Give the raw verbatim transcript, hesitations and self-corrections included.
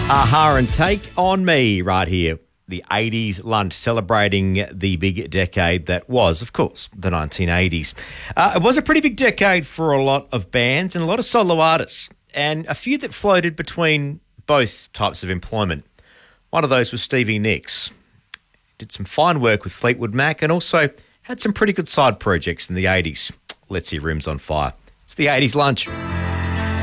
Aha and Take On Me right here. The eighties lunch celebrating the big decade that was, of course, the nineteen eighties. Uh, it was a pretty big decade for a lot of bands and a lot of solo artists, and a few that floated between both types of employment. One of those was Stevie Nicks. Did some fine work with Fleetwood Mac and also had some pretty good side projects in the eighties. Let's hear Rims on Fire. It's the eighties lunch.